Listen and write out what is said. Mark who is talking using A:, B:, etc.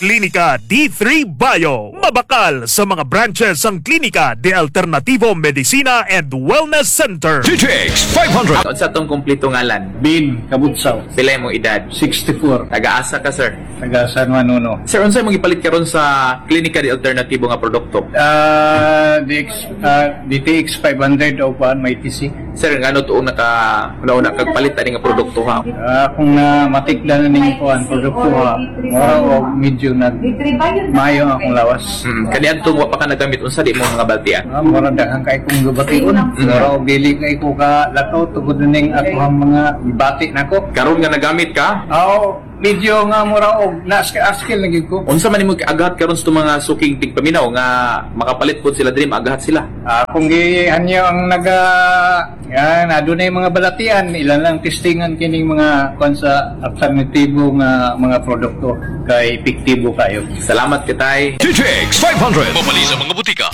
A: Klinika D3 Bio. Mabakal sa mga branches ang Klinika de Alternativo Medicina and Wellness Center.
B: GTX 500.
C: Sa itong kumplito ngalan,
D: Bin Kabutsaw,
C: pila mong edad?
D: 64,
C: Taga-asa ka, sir?
D: taga San Juan.
C: Sir, unsay mong ipalit karon sa Klinika de Alternativo nga produkto?
D: DTX 500 o paan may TC.
C: Sir, ngano tuong una kagpalit ani nga produkto ha?
D: Kung na matikdan na ning kuan produkto ha, mura o medyo mayo akong lawas.
C: Kaniadto wa pa ka nagamit unsa di mo nga baltian?
D: Mura daghang kay kong gabation. Mura o dili kay ko ka lakaw tugod ning ako ang mga bati nako.
C: Karon nga nagamit ka?
D: Medyo nga mura og na-skill lagi ko.
C: Unsa man nimo agahat karon sa mga suking tigpaminaw nga makapalit pud sila diri agahat sila?
D: Kung gihanyo ang yan, adunay mga balatian, ilan lang testingan kining mga sa alternatibo nga mga produkto kay epektibo kayo.
C: Salamat kitay.
B: GTX 500. Mabali sa mga butika.